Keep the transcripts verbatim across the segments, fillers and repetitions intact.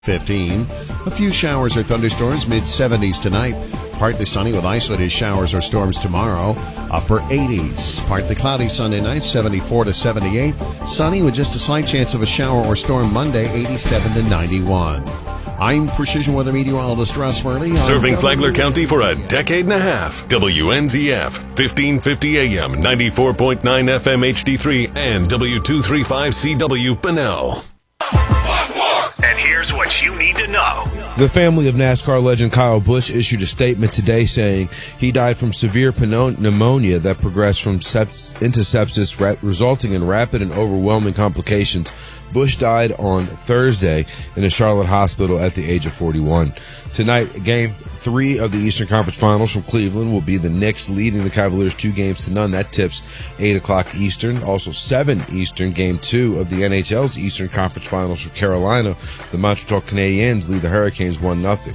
fifteen. A few showers or thunderstorms, mid seventies tonight. Partly sunny with isolated showers or storms tomorrow. Upper eighties. Partly cloudy Sunday night, seventy-four to seventy-eight. Sunny with just a slight chance of a shower or storm Monday, eighty-seven to ninety-one. I'm Precision Weather Meteorologist Russ Worley. Serving Flagler County for a decade and a half. W N Z F, fifteen fifty A M, ninety-four point nine F M H D three, and W two thirty-five C W Bunnell. And here's what you need to know. The family of NASCAR legend Kyle Busch issued a statement today saying he died from severe pneumonia that progressed from sept- into sepsis, resulting in rapid and overwhelming complications. Busch died on Thursday in a Charlotte hospital at the age of forty-one. Tonight, game three of the Eastern Conference Finals from Cleveland will be the Knicks leading the Cavaliers two games to none. That tips eight o'clock Eastern. Also seven Eastern, game two of the N H L's Eastern Conference Finals from Carolina. The Montreal Canadiens lead the Hurricanes one nothing.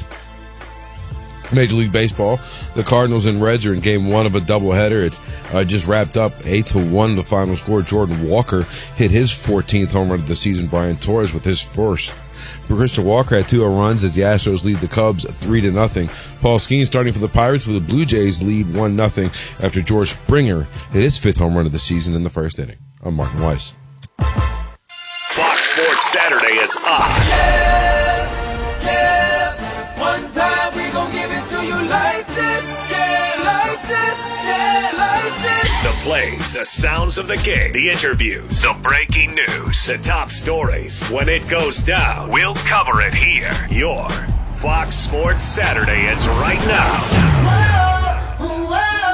Major League Baseball, the Cardinals and Reds are in game one of a doubleheader. It's uh, just wrapped up eight to one, the final score. Jordan Walker hit his fourteenth home run of the season. Brian Torres with his first. Christian Walker had two home runs as the Astros lead the Cubs three to nothing. Paul Skeens starting for the Pirates with the Blue Jays lead one nothing after George Springer hit his fifth home run of the season in the first inning. I'm Martin Weiss. Fox Sports Saturday is on. Yeah, yeah. One time we gon' give it to you like this. Yeah, like this. Yeah, like this. The plays, the sounds of the game, the interviews, the breaking news, the top stories. When it goes down, we'll cover it here. Your Fox Sports Saturday is right now. Whoa,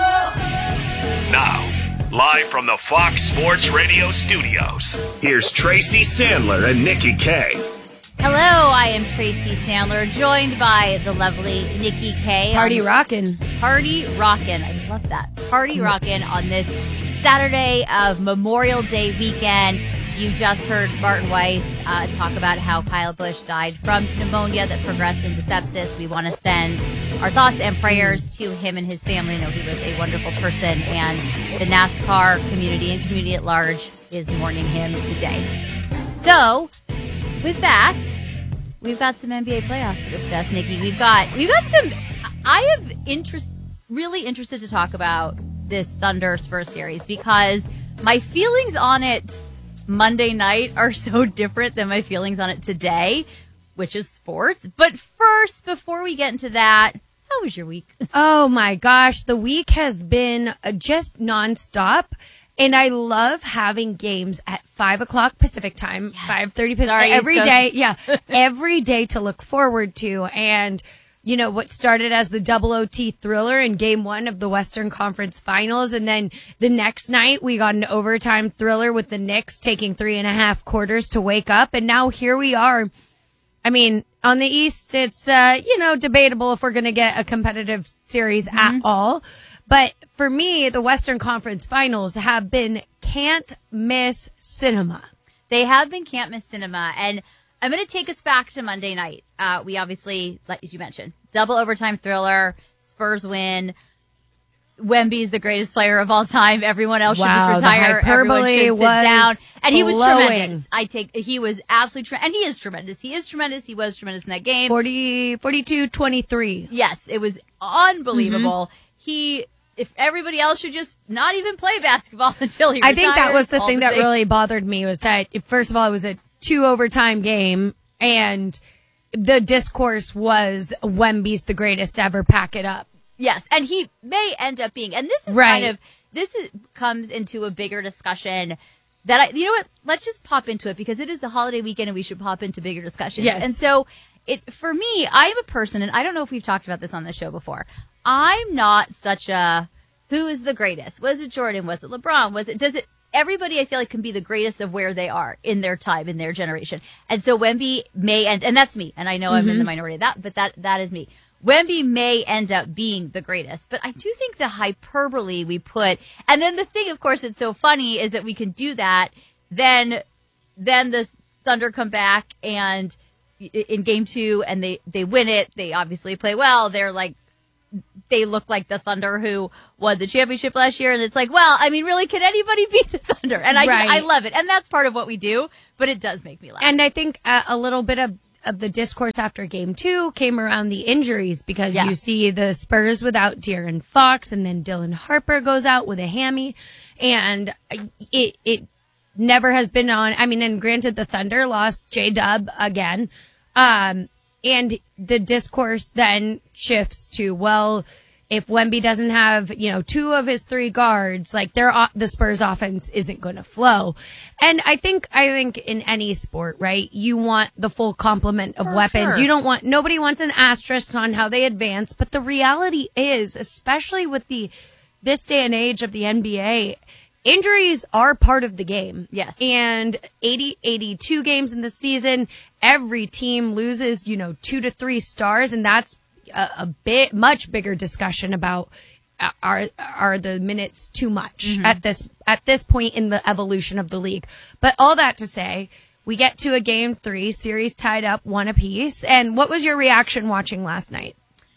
whoa. Now, live from the Fox Sports Radio studios, here's Tracy Sandler and Nikki K. Hello, I am Tracy Sandler, joined by the lovely Nikki K. Party rockin'. Party rockin'. I love that. Party rockin' on this Saturday of Memorial Day weekend. You just heard Martin Weiss uh, talk about how Kyle Busch died from pneumonia that progressed into sepsis. We want to send our thoughts and prayers to him and his family. I know he was a wonderful person, and the NASCAR community and community at large is mourning him today. So, with that, we've got some N B A playoffs to discuss, Nikki. We've got we've got some. I have interest, really interested to talk about this Thunder Spurs series because my feelings on it Monday night are so different than my feelings on it today, which is sports. But first, before we get into that, how was your week? Oh my gosh, the week has been just nonstop. And I love having games at five o'clock Pacific time, yes. five thirty Pacific, Sorry, every day. Yeah, every day to look forward to. And, you know, what started as the double O T thriller in game one of the Western Conference Finals. And then the next night we got an overtime thriller with the Knicks taking three and a half quarters to wake up. And now here we are. I mean, on the East, it's, uh, you know, debatable if we're going to get a competitive series mm-hmm. at all. But for me, the Western Conference Finals have been can't miss cinema. They have been can't miss cinema. And I'm going to take us back to Monday night. Uh, we obviously, like as you mentioned, double overtime thriller, Spurs win. Wemby's the greatest player of all time. Everyone else wow, should just retire. Everyone should sit down. And he was flowing. tremendous. I take, he was absolutely tremendous. And he is tremendous. He is tremendous. He was tremendous in that game. forty, forty-two twenty-three Yes, it was unbelievable. Mm-hmm. He, if everybody else should just not even play basketball until he retires. I think that was the thing the that things. really bothered me was that, first of all, it was a two overtime game, and the discourse was Wemby's the greatest to ever pack it up. Yes, and he may end up being, and this is right. kind of, this is, comes into a bigger discussion that, I, you know what, let's just pop into it because it is the holiday weekend and we should pop into bigger discussions. Yes. And so, it for me, I am a person, and I don't know if we've talked about this on the show before, I'm not such a, who is the greatest? Was it Jordan? Was it LeBron? Was it, does it, everybody I feel like can be the greatest of where they are in their time, in their generation. And so Wemby may end, and that's me, and I know mm-hmm. I'm in the minority of that, but that that is me. Wemby may end up being the greatest, but I do think the hyperbole we put, and then the thing, of course, that's so funny is that we can do that, then, then the Thunder come back and in game two and they, they win it. They obviously play well. They're like, they look like the Thunder who won the championship last year. And it's like, well, I mean, really, can anybody beat the Thunder? And I, right. just, I love it. And that's part of what we do, but it does make me laugh. And I think uh, a little bit of of the discourse after game two came around the injuries because Yeah. you see the Spurs without De'Aaron Fox and then Dylan Harper goes out with a hammy and it, it never has been on. I mean, and granted the Thunder lost J-Dub again. Um, and the discourse then shifts to, well, if Wemby doesn't have, you know, two of his three guards, like their the Spurs offense isn't going to flow. And I think I think in any sport, right, you want the full complement of For weapons. sure. You don't want nobody wants an asterisk on how they advance, but the reality is, especially with the this day and age of the N B A, injuries are part of the game. Yes. And eighty, eighty-two games in the season, every team loses, you know, two to three stars, and that's a, a bit much bigger discussion about uh, are are the minutes too much Mm-hmm. at this at this point in the evolution of the league. But all that to say, we get to a game three, series tied up one apiece. And what was your reaction watching last night?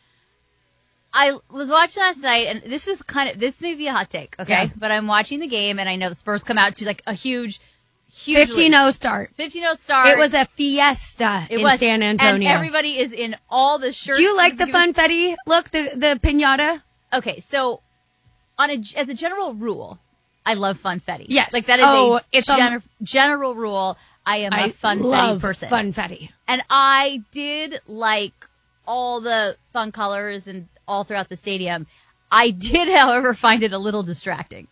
I was watching last night, and this was kind of, this may be a hot take, okay? Yeah. But I'm watching the game, and I know the Spurs come out to like a huge, huge fifteen oh start. fifteen oh start. It was a fiesta It in was, San Antonio. And everybody is in all the shirts. Do you like the and- funfetti look, the the piñata? Okay, so on a, as a general rule, I love funfetti. Yes. Like that is Oh, a it's gener- on- general rule. I am a I funfetti love person. funfetti. And I did like all the fun colors and all throughout the stadium. I did, however, find it a little distracting.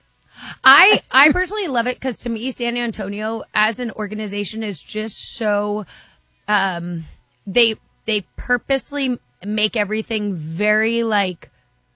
I I personally love it because to me, San Antonio as an organization is just so. Um, they they purposely make everything very like.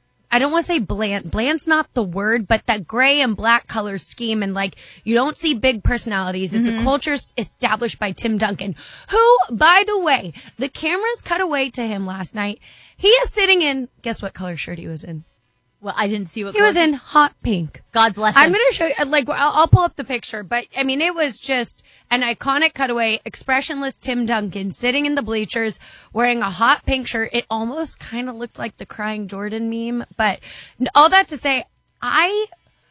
I don't want to say bland. Bland's not the word, but that gray and black color scheme and like you don't see big personalities. It's a culture s- established by Tim Duncan, who, by the way, the cameras cut away to him last night. He is sitting in, guess what color shirt he was in? Well, I didn't see what He was color- in hot pink. God bless him. I'm going to show you, like, I'll, I'll pull up the picture, but I mean, it was just an iconic cutaway, expressionless Tim Duncan sitting in the bleachers wearing a hot pink shirt. It almost kind of looked like the crying Jordan meme, but all that to say, I,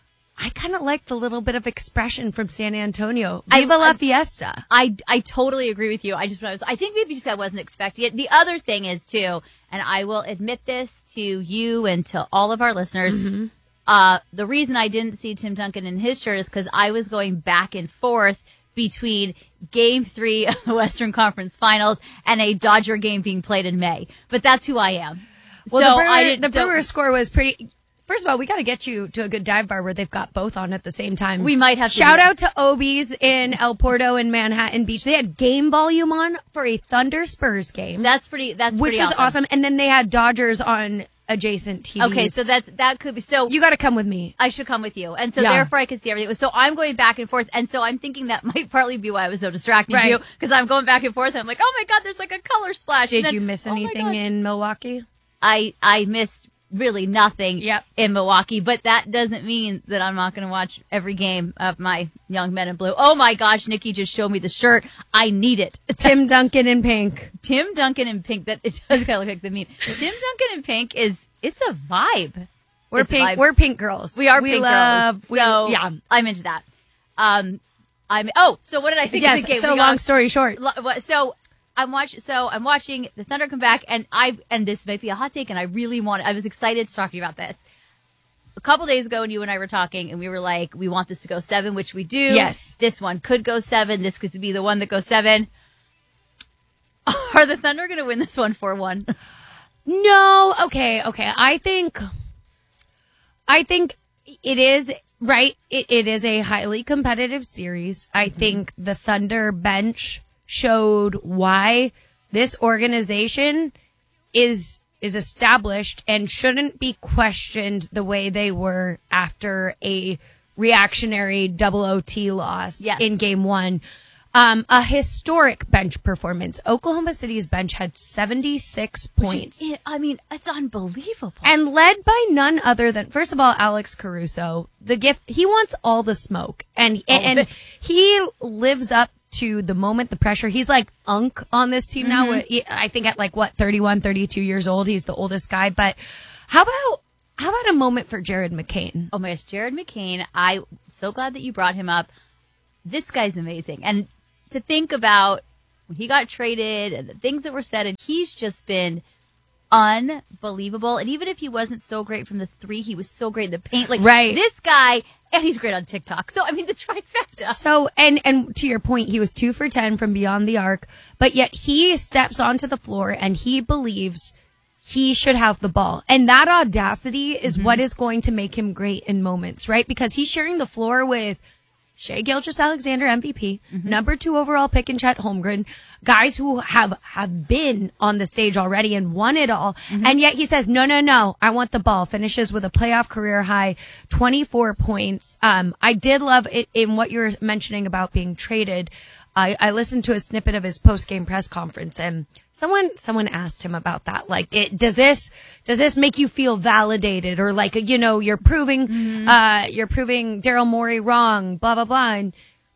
I kind of like the little bit of expression from San Antonio. I- Viva la I- fiesta. I, I totally agree with you. I just, I was, I think maybe just I wasn't expecting it. The other thing is too, and I will admit this to you and to all of our listeners. Mm-hmm. Uh, the reason I didn't see Tim Duncan in his shirt is because I was going back and forth between game three of the Western Conference Finals and a Dodger game being played in May. But that's who I am. Well, so the, Brewer, I didn't, the so Brewers score was pretty. First of all, we got to get you to a good dive bar where they've got both on at the same time. We might have to Shout do that. out to Obi's in El Porto in Manhattan Beach. They had game volume on for a Thunder Spurs game, That's pretty, that's which pretty was awesome. And then they had Dodgers on adjacent T Vs. Okay, so that's, that could be, so you got to come with me. I should come with you. And so Yeah. therefore I could see everything. So I'm going back and forth. And so I'm thinking that might partly be why I was so distracted Right. you. Because I'm going back and forth. And I'm like, oh my God, there's like a color splash. Did And then, you miss oh my anything God. in Milwaukee? I, I missed really nothing Yep. in Milwaukee. But that doesn't mean that I'm not going to watch every game of my Young Men in Blue. Oh my gosh, Nikki just showed me the shirt. I need it. Tim Duncan in pink. Tim Duncan in pink. That it does kind of look like the meme. Tim Duncan in pink is, it's a vibe. We're It's a pink. vibe. We're pink girls. We are we pink love, girls. We, So yeah. I'm into that. Um, I'm. Oh, so what did I think Yes. of the game? So We got- long story short. lo- what- So I'm watch. So I'm watching the Thunder come back, and I and this might be a hot take, and I really want. I was excited to talk to you about this. A couple days ago, and you and I were talking, and we were like, we want this to go seven, which we do. Yes. This one could go seven. This could be the one that goes seven. Are the Thunder going to win this one four one? No, okay, okay. I think, I think it is right. It, it is a highly competitive series. I think the Thunder bench showed why this organization is is established and shouldn't be questioned the way they were after a reactionary double O T loss Yes. in game one. Um, a historic bench performance. Oklahoma City's bench had seventy-six points. Which is, I mean, it's unbelievable. And led by none other than, first of all, Alex Caruso. The gift, he wants all the smoke. And, All of and it. he lives up to the moment, the pressure. He's like Unk on this team now. Mm-hmm. He- I think at like, what, thirty-one, thirty-two years old. He's the oldest guy. But how about, how about a moment for Jared McCain? Oh my gosh, Jared McCain, I'm so glad that you brought him up. This guy's amazing. And to think about when he got traded and the things that were said, and he's just been unbelievable. And even if he wasn't so great from the three, he was so great in the paint. Like right. this guy, and he's great on TikTok. So I mean, the trifecta. So and and to your point, he was two for ten from beyond the arc, but yet he steps onto the floor and he believes he should have the ball. And that audacity is mm-hmm. what is going to make him great in moments, right? Because he's sharing the floor with Shai Gilgeous-Alexander, M V P, mm-hmm. number two overall pick in Chet Holmgren, guys who have, have been on the stage already and won it all. Mm-hmm. And yet he says, no, no, no, I want the ball. Finishes with a playoff career high, twenty-four points. Um, I did love it in what you were mentioning about being traded. I, I listened to a snippet of his post-game press conference, and someone someone asked him about that. Like, it, does this does this make you feel validated, or like, you know, you're proving mm-hmm. uh, you're proving Daryl Morey wrong, blah blah blah. And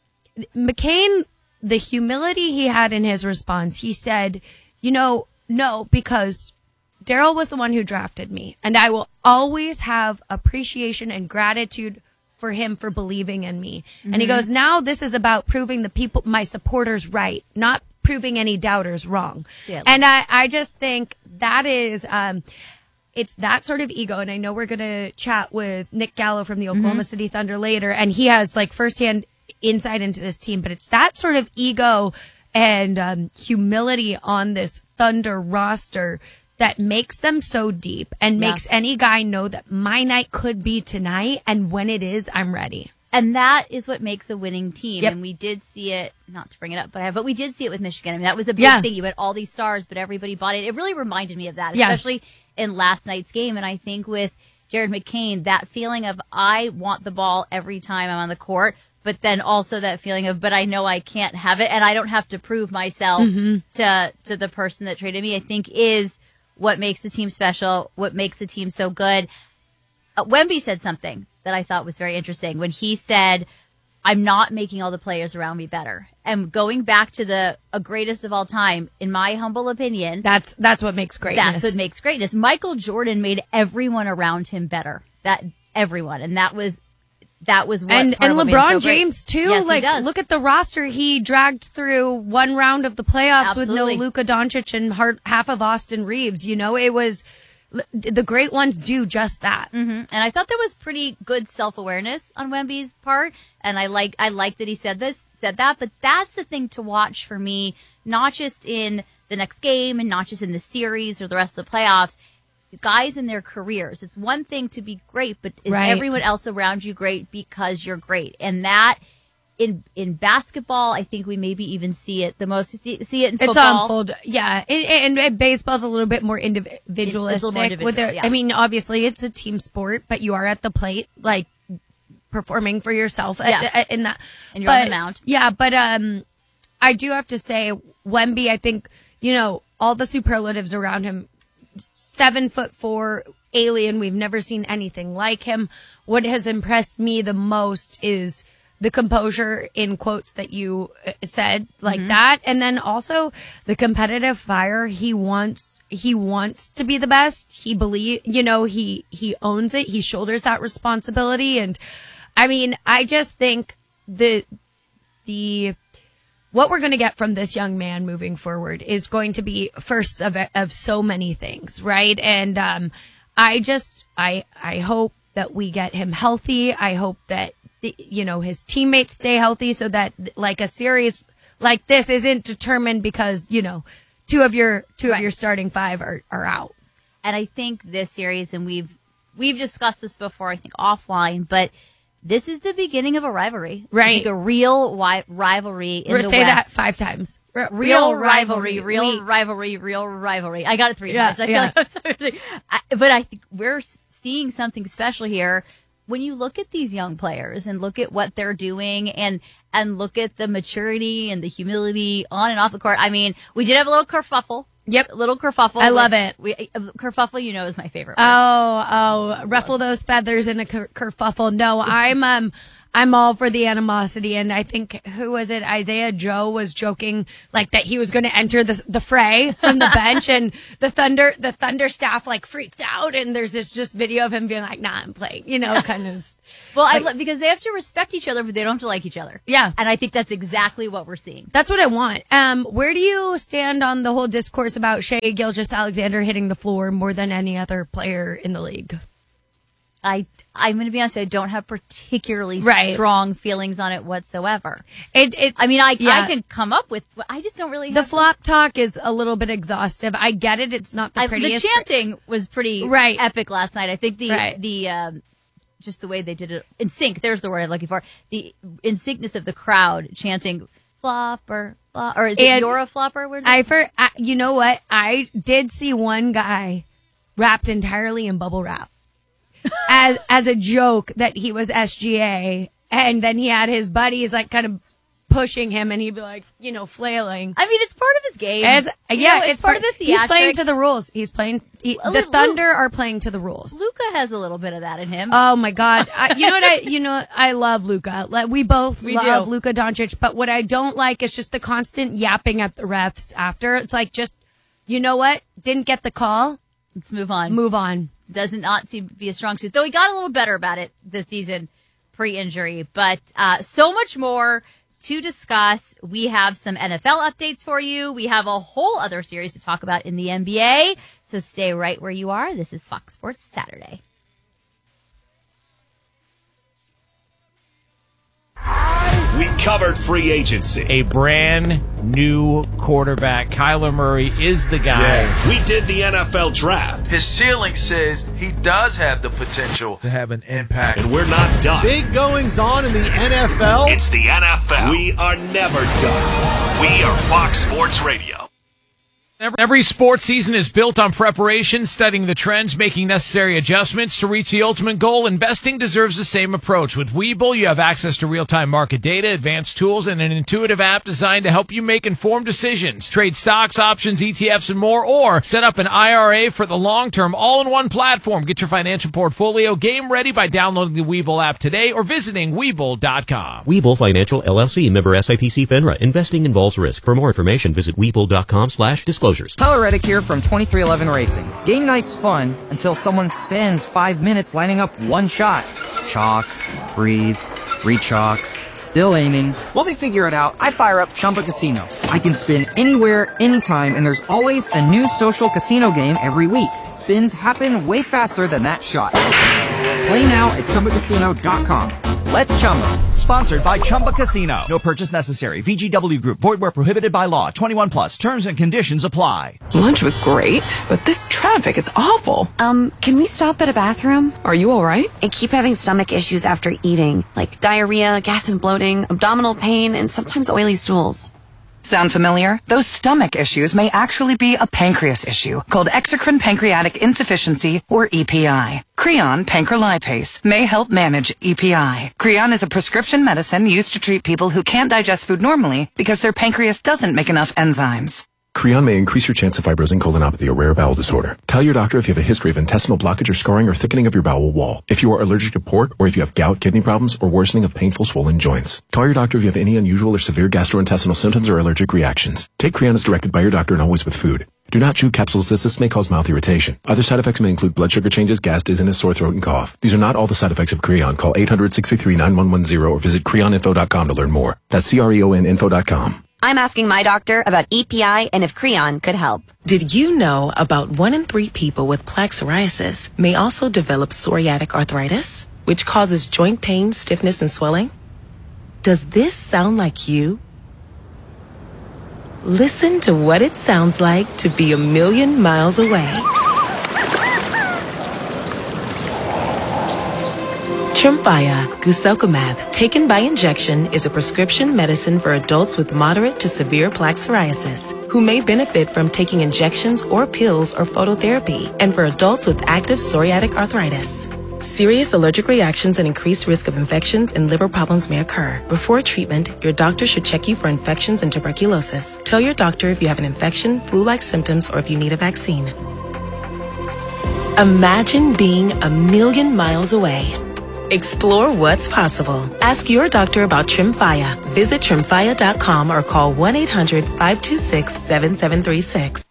McCain, the humility he had in his response, he said, you know, no, because Daryl was the one who drafted me, and I will always have appreciation and gratitude for him for believing in me. Mm-hmm. And he goes, now this is about proving the people, my supporters right, not proving any doubters wrong. Yeah, and I, I just think that is, um, it's that sort of ego. And I know we're going to chat with Nick Gallo from the Oklahoma mm-hmm. City Thunder later, and he has like firsthand insight into this team, but it's that sort of ego and um, humility on this Thunder roster that makes them so deep and yeah. makes any guy know that my night could be tonight, and when it is, I'm ready. And that is what makes a winning team. Yep. And we did see it, not to bring it up, but I, but we did see it with Michigan. I mean, that was a big yeah. thing. You had all these stars, but everybody bought it. It really reminded me of that, yeah. especially in last night's game. And I think with Jared McCain, that feeling of I want the ball every time I'm on the court, but then also that feeling of, but I know I can't have it, and I don't have to prove myself mm-hmm. to to the person that traded me, I think is what makes the team special, what makes the team so good. Uh, Wemby said something that I thought was very interesting when he said, I'm not making all the players around me better. And going back to the a greatest of all time, in my humble opinion, that's that's what makes greatness. That's what makes greatness. Michael Jordan made everyone around him better. That everyone, and that was that was what and and what LeBron so James too. Yes, like, look at the roster he dragged through one round of the playoffs Absolutely. with no Luka Doncic and heart, half of Austin Reeves. You know, it was. The great ones do just that. Mm-hmm. And I thought there was pretty good self-awareness on Wemby's part. And I like, I like that he said this, said that, but that's the thing to watch for me, not just in the next game and not just in the series or the rest of the playoffs, guys in their careers. It's one thing to be great, but is right. everyone else around you great because you're great? And that, In in basketball, I think we maybe even see it the most. See, see it in football. It's on fold, yeah. And, and baseball's a little bit more individualistic. It's a little more individual, with their, yeah. I mean, obviously it's a team sport, but you are at the plate, like performing for yourself. Yeah. At, at, in that, and you're but, on the mound. Yeah, but um, I do have to say, Wemby, I think, you know, all the superlatives around him. Seven foot four alien. We've never seen anything like him. What has impressed me the most is the composure in quotes that you said like mm-hmm. that. And then also the competitive fire. He wants, he wants to be the best. He believe, you know, he, he owns it. He shoulders that responsibility. And I mean, I just think the, the, what we're going to get from this young man moving forward is going to be firsts of, of so many things. Right. And, um, I just, I, I hope that we get him healthy. I hope that, you know, his teammates stay healthy so that like a series like this isn't determined because, you know, two of your two right. of your starting five are, are out. And I think this series, and we've we've discussed this before, I think offline, but this is the beginning of a rivalry. Right. I think a real wi- rivalry in We're the say West. that five times. R- real, real rivalry, rivalry, real week. rivalry, real rivalry. I got it three yeah, times. I feel yeah. like I'm sorry. I, but I think we're seeing something special here. When you look at these young players and look at what they're doing and and look at the maturity and the humility on and off the court, I mean, we did have a little kerfuffle. Yep. A little kerfuffle. I love it. We, uh, kerfuffle, you know, is my favorite word. Oh, oh, ruffle those feathers in a ker- kerfuffle. No, I'm, um, I'm all for the animosity. And I think, who was it? Isaiah Joe was joking like that he was going to enter the the fray from the bench, and the Thunder the Thunder staff like freaked out. And there's this just video of him being like, "Nah, I'm playing," you know, kind of. Well, like, I, because they have to respect each other, but they don't have to like each other. Yeah, and I think that's exactly what we're seeing. That's what I want. Um, where do you stand on the whole discourse about Shai Gilgeous-Alexander hitting the floor more than any other player in the league? I, I'm going to be honest, I don't have particularly right. strong feelings on it whatsoever. It, it's, I mean, I, yeah. I can come up with, I just don't really The have flop some... talk is a little bit exhaustive. I get it. It's not the I, prettiest. The chanting was pretty right. epic last night. I think the, right. the, um, just the way they did it in sync, there's the word I'm looking for. The in syncness of the crowd chanting flopper, flop, or is it and you're a flopper? Where I, for, I, you know what? I did see one guy wrapped entirely in bubble wrap. as as a joke that he was S G A, and then he had his buddies like kind of pushing him, and he'd be like, you know, flailing. I mean, it's part of his game. As, you yeah, know, it's, it's part, part of the He's theatric. playing to the rules. He's playing. He, Well, the Lu- Thunder are playing to the rules. Luka has a little bit of that in him. Oh my God! I, you know what? I you know I love Luka. Like, we both we love do. Luka Doncic, but what I don't like is just the constant yapping at the refs after. It's like, just, you know what? Didn't get the call. Let's move on. Move on. Does not seem to be a strong suit, though he got a little better about it this season pre-injury. But uh, so much more to discuss. We have some N F L updates for you. We have a whole other series to talk about in the N B A. So stay right where you are. This is Fox Sports Saturday. We covered free agency. A brand new quarterback. Kyler Murray is the guy. Yeah. We did the N F L draft. His ceiling says he does have the potential to have an impact. And we're not done. Big goings on in the N F L. It's the N F L. We are never done. We are Fox Sports Radio. Every sports season is built on preparation, studying the trends, making necessary adjustments to reach the ultimate goal. Investing deserves the same approach. With Webull, you have access to real-time market data, advanced tools, and an intuitive app designed to help you make informed decisions. Trade stocks, options, E T Fs, and more, or set up an I R A for the long term, all in one platform. Get your financial portfolio game ready by downloading the Webull app today or visiting Webull dot com. Webull Financial, L L C, member S I P C FINRA. Investing involves risk. For more information, visit Webull dot com slash disclosures. Tyler Reddick here from twenty-three eleven Racing. Game night's fun until someone spends five minutes lining up one shot. Chalk, breathe, re-chalk, still aiming. While they figure it out, I fire up Chumba Casino. I can spin anywhere, anytime, and there's always a new social casino game every week. Spins happen way faster than that shot. Play now at Chumba Casino dot com. Let's Chumba. Sponsored by Chumba Casino. No purchase necessary. V G W Group. Void where prohibited by law. twenty-one plus. Terms and conditions apply. Lunch was great, but this traffic is awful. Um, can we stop at a bathroom? Are you all right? I keep having stomach issues after eating, like diarrhea, gas and bloating, abdominal pain, and sometimes oily stools. Sound familiar? Those stomach issues may actually be a pancreas issue called exocrine pancreatic insufficiency, or E P I. Creon pancrelipase may help manage E P I. Creon is a prescription medicine used to treat people who can't digest food normally because their pancreas doesn't make enough enzymes. Creon may increase your chance of fibrosing colonopathy, a rare bowel disorder. Tell your doctor if you have a history of intestinal blockage or scarring or thickening of your bowel wall. If you are allergic to pork, or if you have gout, kidney problems, or worsening of painful swollen joints. Call your doctor if you have any unusual or severe gastrointestinal symptoms or allergic reactions. Take Creon as directed by your doctor and always with food. Do not chew capsules as this may cause mouth irritation. Other side effects may include blood sugar changes, gas, dizziness, sore throat, and cough. These are not all the side effects of Creon. Call eight hundred, six three three, nine one one zero or visit creon info dot com to learn more. That's C R E O N info dot com. I'm asking my doctor about E P I and if Creon could help. Did you know about one in three people with plaque psoriasis may also develop psoriatic arthritis, which causes joint pain, stiffness, and swelling? Does this sound like you? Listen to what it sounds like to be a million miles away. Tremfya guselkumab, taken by injection, is a prescription medicine for adults with moderate to severe plaque psoriasis who may benefit from taking injections or pills or phototherapy, and for adults with active psoriatic arthritis. Serious allergic reactions and increased risk of infections and liver problems may occur. Before treatment, your doctor should check you for infections and tuberculosis. Tell your doctor if you have an infection, flu-like symptoms, or if you need a vaccine. Imagine being a million miles away. Explore what's possible. Ask your doctor about Tremfya. Visit tremfya dot com or call one eight hundred five two six seven seven three six.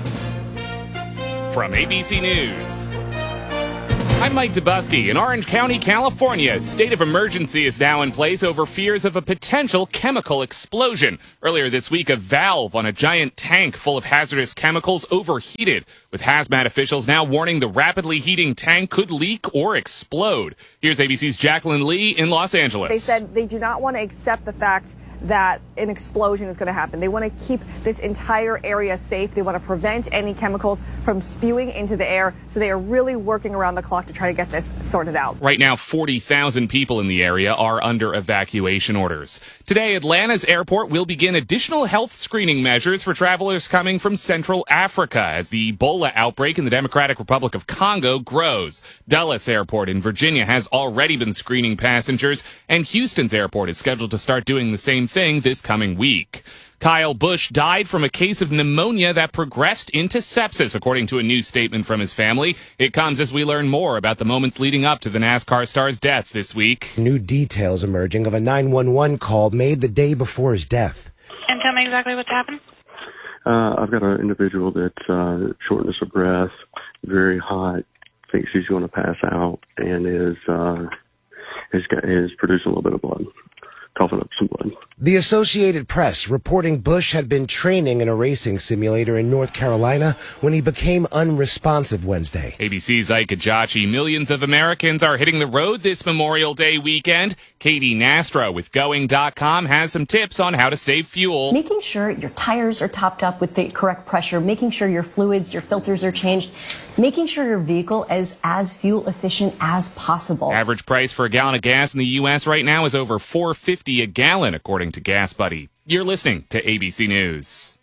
From A B C News, I'm Mike Dubusky. In Orange County, California, a state of emergency is now in place over fears of a potential chemical explosion. Earlier this week, a valve on a giant tank full of hazardous chemicals overheated, with hazmat officials now warning the rapidly heating tank could leak or explode. Here's A B C's Jacqueline Lee in Los Angeles. They said they do not want to accept the fact that an explosion is going to happen. They want to keep this entire area safe. They want to prevent any chemicals from spewing into the air. So they are really working around the clock to try to get this sorted out. Right now, forty thousand people in the area are under evacuation orders. Today, Atlanta's airport will begin additional health screening measures for travelers coming from Central Africa as the Ebola outbreak in the Democratic Republic of Congo grows. Dulles Airport in Virginia has already been screening passengers, and Houston's airport is scheduled to start doing the same thing this coming week. Kyle Busch died from a case of pneumonia that progressed into sepsis, according to a new statement from his family. It comes as we learn more about the moments leading up to the NASCAR star's death this week. New details emerging of a nine one one call made the day before his death. And tell me exactly what's happened. Uh, I've got an individual that's uh, shortness of breath, very hot, thinks he's going to pass out, and is uh, is, got, is producing a little bit of blood. Coughing up some blood. The Associated Press reporting Busch had been training in a racing simulator in North Carolina when he became unresponsive Wednesday. A B C's Ike Ajachi. Millions of Americans are hitting the road this Memorial Day weekend. Katie Nastra with Going dot com has some tips on how to save fuel. Making sure your tires are topped up with the correct pressure, making sure your fluids, your filters are changed, making sure your vehicle is as fuel efficient as possible. Average price for a gallon of gas in the U S right now is over four dollars and fifty cents a gallon, according to Gas Buddy. You're listening to A B C News.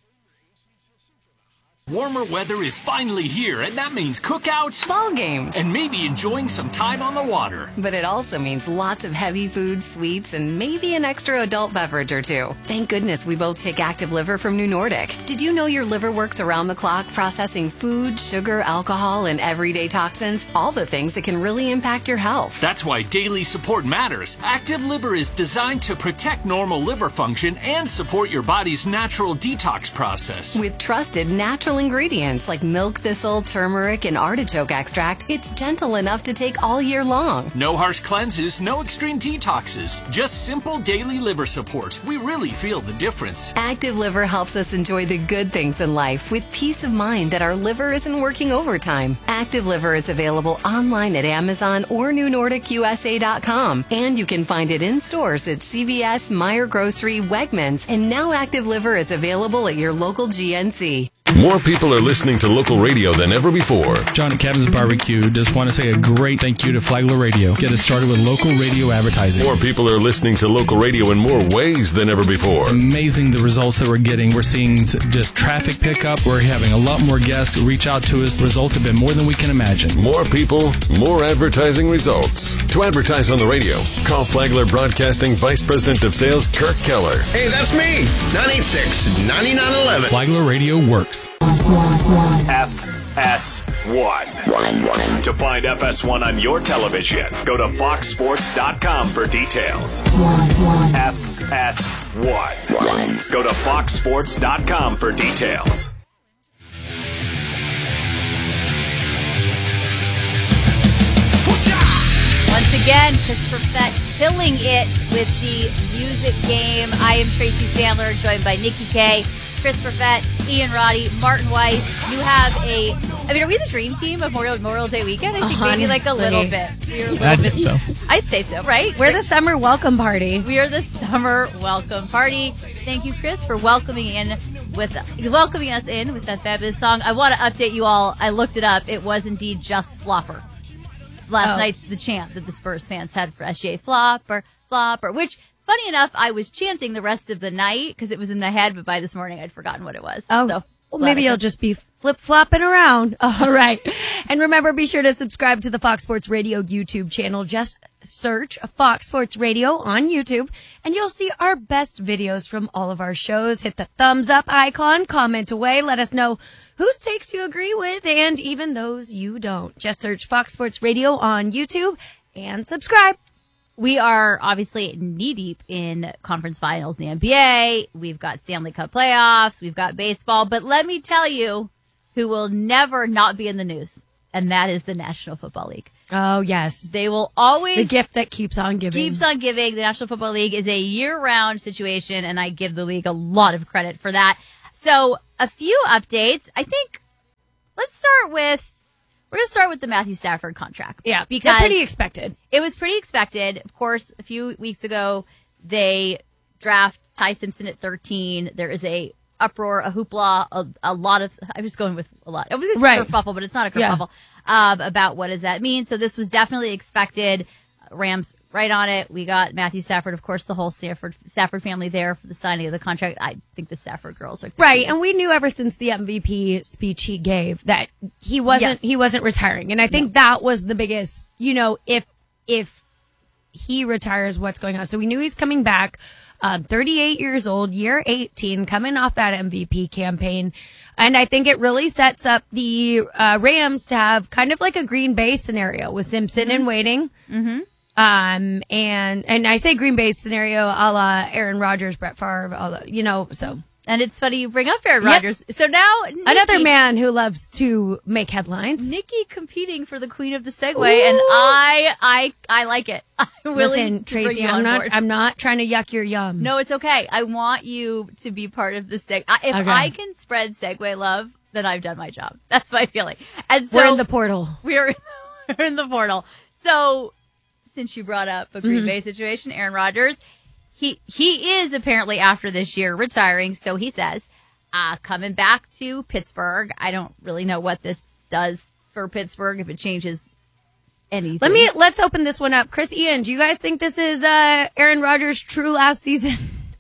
Warmer weather is finally here, and that means cookouts, ball games, and maybe enjoying some time on the water. But it also means lots of heavy food, sweets, and maybe an extra adult beverage or two. Thank goodness we both take Active Liver from New Nordic. Did you know your liver works around the clock, processing food, sugar, alcohol, and everyday toxins? All the things that can really impact your health. That's why daily support matters. Active Liver is designed to protect normal liver function and support your body's natural detox process. With trusted natural ingredients like milk thistle, turmeric, and artichoke extract, it's gentle enough to take all year long. No harsh cleanses, no extreme detoxes, just simple daily liver support. We really feel the difference. Active Liver helps us enjoy the good things in life with peace of mind that our liver isn't working overtime. Active Liver is available online at Amazon or new nordic u s a dot com, and you can find it in stores at C V S, Meijer Grocery, Wegmans, and now Active Liver is available at your local G N C. More people are listening to local radio than ever before. John at Kevin's Barbecue just want to say a great thank you to Flagler Radio. Get us started with local radio advertising. More people are listening to local radio in more ways than ever before. It's amazing the results that we're getting. We're seeing just traffic pickup. We're having a lot more guests reach out to us. The results have been more than we can imagine. More people, more advertising results. To advertise on the radio, call Flagler Broadcasting Vice President of Sales, Kirk Keller. Hey, that's me. nine eight six, nine nine one one. Flagler Radio works. F S one. To find F S one on your television, go to fox sports dot com for details. F S one. Go to fox sports dot com for details. Once again, Christopher Fett killing it with the music game. I am Tracy Sandler, joined by Nikki K, Christopher Fett, Ian Roddy, Martin Weiss. You have a, I mean, are we the dream team of Memorial, Memorial Day weekend? I think maybe like a little bit. A little I'd bit. say so. I'd say so, right? We're the summer welcome party. We are the summer welcome party. Thank you, Chris, for welcoming in with welcoming us in with that fabulous song. I want to update you all. I looked it up. It was indeed just Flopper. Last Oh. night's the chant that the Spurs fans had for S G A. Flopper, Flopper, which, funny enough, I was chanting the rest of the night because it was in my head, but by this morning I'd forgotten what it was. Oh, so well, maybe you'll just be flip-flopping around. All right. And remember, be sure to subscribe to the Fox Sports Radio YouTube channel. Just search Fox Sports Radio on YouTube, and you'll see our best videos from all of our shows. Hit the thumbs up icon, comment away, let us know whose takes you agree with, and even those you don't. Just search Fox Sports Radio on YouTube and subscribe. We are obviously knee-deep in conference finals in the N B A. We've got Stanley Cup playoffs. We've got baseball. But let me tell you who will never not be in the news, and that is the National Football League. Oh, yes. They will always... The gift that keeps on giving. Keeps on giving. The National Football League is a year-round situation, and I give the league a lot of credit for that. So, a few updates. I think, let's start with... We're going to start with the Matthew Stafford contract. Yeah, because that's pretty expected. It was pretty expected. Of course, a few weeks ago, they draft Ty Simpson at thirteen. There is a uproar, a hoopla, a, a lot of, I was going with a lot. I was going to say Right. kerfuffle, but it's not a Yeah. kerfuffle, um, about what does that mean. So this was definitely expected. Rams right on it. We got Matthew Stafford, of course, the whole Stafford Stafford family there for the signing of the contract. I think the Stafford girls are Right, and we knew ever since the M V P speech he gave that he wasn't Yes. he wasn't retiring, and I think that was the biggest. You know, if if he retires, what's going on? So we knew he's coming back. Um, thirty-eight years old, year eighteen, coming off that M V P campaign, and I think it really sets up the uh, Rams to have kind of like a Green Bay scenario with Simpson in waiting. Mm-hmm. Um, and, and I say Green Bay scenario a la Aaron Rodgers, Brett Favre, all the, you know, so. And it's funny you bring up Aaron Yep. Rodgers. So now Nikki, Another man who loves to make headlines. Nikki competing for the queen of the Segway, and I, I, I like it. I'm willing Listen, to bring Tracy, you I'm on not, board. I'm not trying to yuck your yum. No, it's okay. I want you to be part of the Seg. I- If Okay. I can spread Segway love, then I've done my job. That's my feeling. And so We're in the portal. We're we're in the portal. So, since you brought up a Green Mhm. Bay situation, Aaron Rodgers, he he is apparently after this year retiring. So he says, uh, coming back to Pittsburgh. I don't really know what this does for Pittsburgh, if it changes anything. Let me, let's open this one up. Chris, Ian, do you guys think this is, uh, Aaron Rodgers' true last season?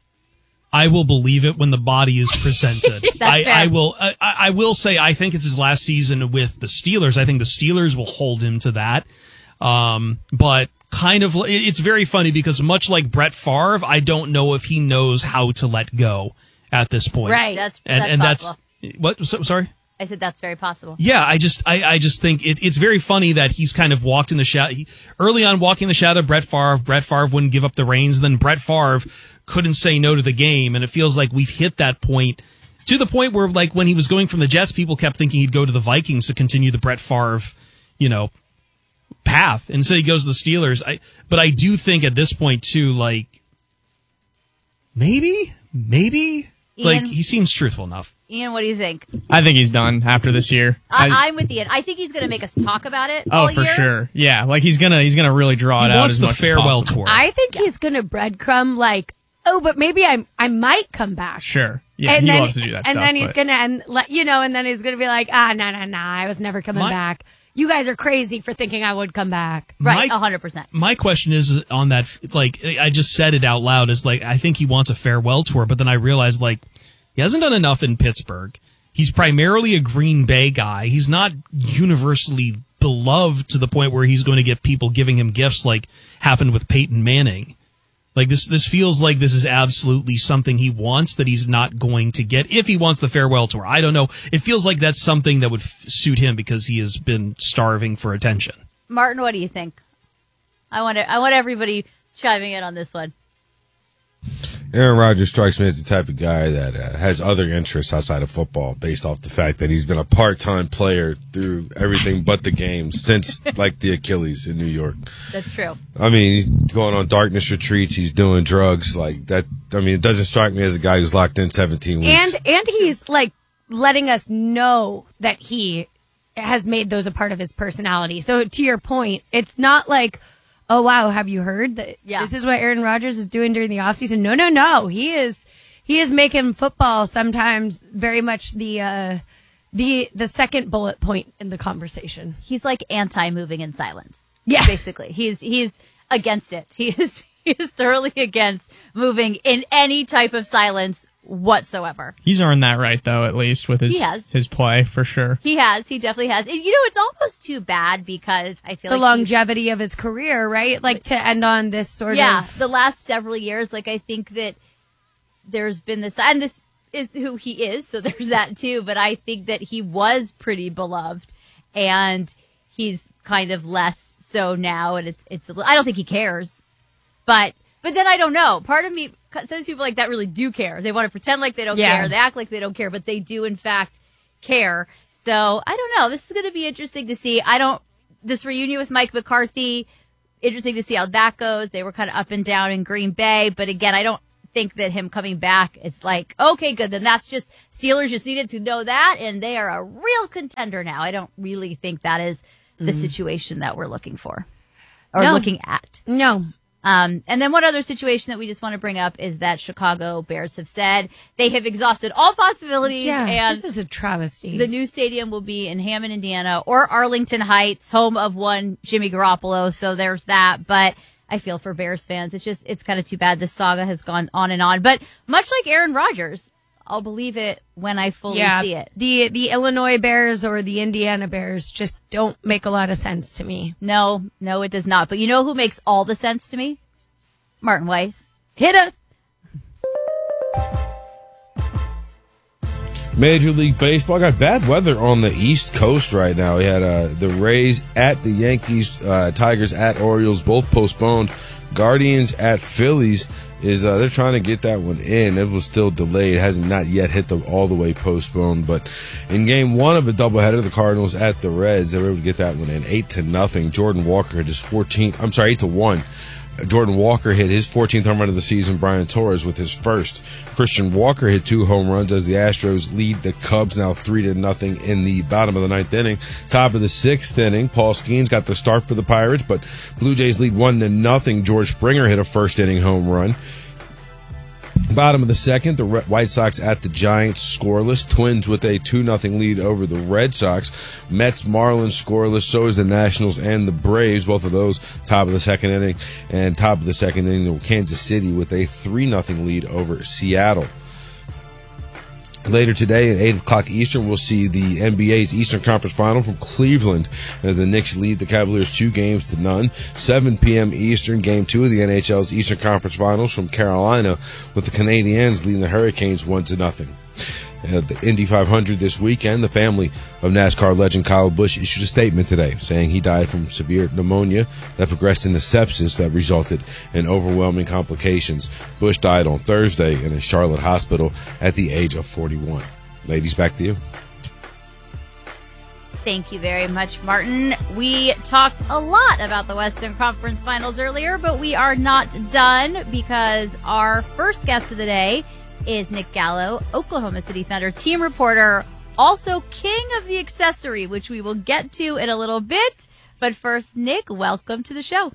I will believe it when the body is presented. That's I, fair. I will. I, I will say I think it's his last season with the Steelers. I think the Steelers will hold him to that. Um, but kind of, it- it's very funny because much like Brett Favre, I don't know if he knows how to let go at this point. Right. That's, and that's and possible. that's what. So, sorry. I said that's very possible. Yeah, I just, I, I just think it, it's very funny that he's kind of walked in the shadow. He, early on, walking the shadow of Brett Favre. Brett Favre wouldn't give up the reins. Then Brett Favre couldn't say no to the game, and it feels like we've hit that point to the point where, like, when he was going from the Jets, people kept thinking he'd go to the Vikings to continue the Brett Favre, you know, path, and so he goes to the Steelers. I, but I do think at this point too, like, maybe, maybe, like, Ian? he seems truthful enough. Ian, what do you think? I think he's done after this year. I, I- I'm with Ian. I think he's going to make us talk about it oh, all for year. sure. Yeah, like he's gonna he's gonna really draw He it out wants as the much as farewell possible. tour. I think he's going to breadcrumb like, oh, but maybe I I might come back. Sure. Yeah, and he then, loves to do that and stuff. then he's but- gonna and let you know, and then he's gonna be like, ah, no, no, no, I was never coming My- back. You guys are crazy for thinking I would come back. Right, My- a hundred percent. My question is on that, like, I just said it out loud, is like, I think he wants a farewell tour, but then I realized, like, he hasn't done enough in Pittsburgh. He's primarily a Green Bay guy. He's not universally beloved to the point where he's going to get people giving him gifts like happened with Peyton Manning. Like, this, this feels like this is absolutely something he wants that he's not going to get if he wants the farewell tour. I don't know. It feels like that's something that would f- suit him because he has been starving for attention. Martin, what do you think? I want to, I want everybody chiming in on this one. Aaron Rodgers strikes me as the type of guy that uh, has other interests outside of football based off the fact that he's been a part-time player through everything but the games since, like, the Achilles in New York. That's true. I mean, he's going on darkness retreats. He's doing drugs like that. I mean, it doesn't strike me as a guy who's locked in seventeen weeks. And and he's like letting us know that he has made those a part of his personality. So to your point, it's not like, oh wow, have you heard that Yeah. this is what Aaron Rodgers is doing during the offseason? No, no, no. He is he is making football sometimes very much the uh the the second bullet point in the conversation. He's like anti-moving in silence. Yeah. Basically. He's he's against it. He is he is thoroughly against moving in any type of silence whatsoever. He's earned that right, though, at least with his He has. his play for sure. He has. He definitely has. You know, it's almost too bad because I feel The like he- longevity of his career, right? Like to end on this sort yeah, of the last several years, like I think that there's been this, and this is who he is, so there's that too. But I think that he was pretty beloved, and he's kind of less so now, and it's it's. I don't think he cares, but but then I don't know. Part of me, some people like that really do care. They want to pretend like they don't Yeah. care. They act like they don't care, but they do in fact care. So I don't know. This is going to be interesting to see. I don't. This reunion with Mike McCarthy, interesting to see how that goes. They were kind of up and down in Green Bay, but again, I don't think that him coming back, it's like, okay, good. Then that's just, Steelers just needed to know that, and they are a real contender now. I don't really think that is the Mhm. situation that we're looking for or No. looking at. No. Um, and then one other situation that we just want to bring up is that Chicago Bears have said they have exhausted all possibilities. Yeah, and this is a travesty. The new stadium will be in Hammond, Indiana, or Arlington Heights, home of one Jimmy Garoppolo. So there's that. But I feel for Bears fans. It's just, it's kind of too bad. This saga has gone on and on. But much like Aaron Rodgers, I'll believe it when I fully yeah, see it. The the Illinois Bears or the Indiana Bears just don't make a lot of sense to me. No, no, it does not. But you know who makes all the sense to me? Martin Weiss. Hit us. Major League Baseball got bad weather on the East Coast right now. We had uh, the Rays at the Yankees, uh, Tigers at Orioles, both postponed. Guardians at Phillies is uh, they're trying to get that one in. It was still delayed. It hasn't not yet hit the all the way postponed. But in game one of a doubleheader, the Cardinals at the Reds, they were able to get that one in eight to nothing. Jordan Walker hit his fourteenth. I'm sorry, eight to one. Jordan Walker hit his fourteenth home run of the season. Brian Torres with his first. Christian Walker hit two home runs as the Astros lead the Cubs now three to nothing in the bottom of the ninth inning. Top of the sixth inning, Paul Skeens got the start for the Pirates, but Blue Jays lead one to nothing. George Springer hit a first inning home run. Bottom of the second, the White Sox at the Giants scoreless. Twins with a two nothing lead over the Red Sox. Mets, Marlins scoreless. So is the Nationals and the Braves. Both of those top of the second inning. And top of the second inning, Kansas City with a three nothing lead over Seattle. Later today at eight o'clock Eastern, we'll see the N B A's Eastern Conference Final from Cleveland. Uh, the Knicks lead the Cavaliers two games to none. seven p.m. Eastern, Game two of the N H L's Eastern Conference Finals from Carolina, with the Canadiens leading the Hurricanes one to nothing. At the Indy five hundred this weekend, the family of NASCAR legend Kyle Busch issued a statement today saying he died from severe pneumonia that progressed into sepsis that resulted in overwhelming complications. Busch died on Thursday in a Charlotte hospital at the age of forty-one. Ladies, back to you. Thank you very much, Martin. We talked a lot about the Western Conference Finals earlier, but we are not done because our first guest of the day is Nick Gallo, Oklahoma City Thunder team reporter, also king of the accessory, which we will get to in a little bit. But first, Nick, welcome to the show.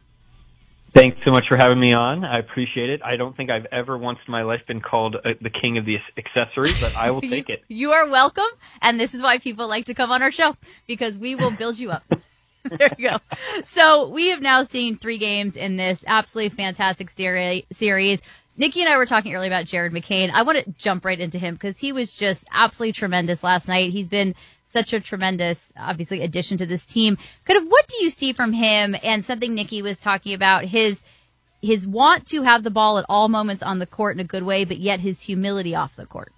Thanks so much for having me on. I appreciate it. I don't think I've ever once in my life been called uh, the king of the accessory, but I will take it. You are welcome, and this is why people like to come on our show, because we will build you up. There you go. So we have now seen three games in this absolutely fantastic seri- series. Nikki and I were talking earlier about Jared McCain. I want to jump right into him because he was just absolutely tremendous last night. He's been such a tremendous, obviously, addition to this team. Kind of what do you see from him, and something Nikki was talking about, his his want to have the ball at all moments on the court in a good way, but yet his humility off the court?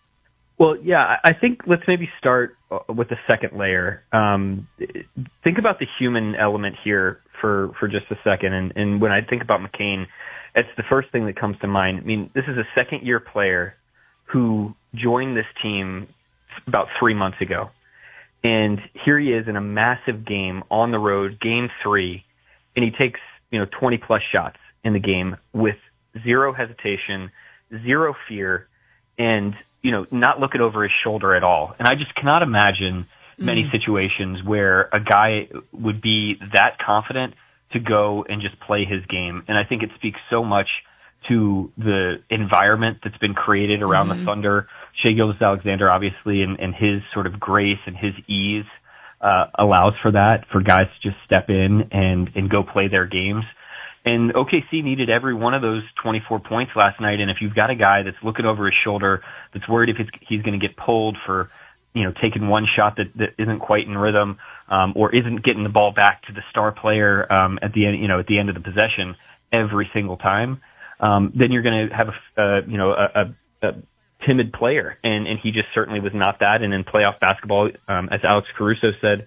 Well, yeah, I think let's maybe start with the second layer. Um, think about the human element here for, for just a second. And, and when I think about McCain, it's the first thing that comes to mind. I mean, this is a second-year player who joined this team about three months ago. And here he is in a massive game on the road, game three, and he takes, you know, twenty-plus shots in the game with zero hesitation, zero fear, and, you know, not looking over his shoulder at all. And I just cannot imagine many mm. situations where a guy would be that confident to go and just play his game. And I think it speaks so much to the environment that's been created around mm-hmm. the Thunder. Shai Gilgeous-Alexander, obviously, and, and his sort of grace and his ease uh, allows for that, for guys to just step in and, and go play their games. And O K C needed every one of those twenty-four points last night. And if you've got a guy that's looking over his shoulder, that's worried if it's, he's going to get pulled for, you know, taking one shot that, that isn't quite in rhythm, um, or isn't getting the ball back to the star player um, at the end, you know, at the end of the possession every single time, um, then you're going to have a, uh, you know, a, a, a timid player, and, and he just certainly was not that. And in playoff basketball, um, as Alex Caruso said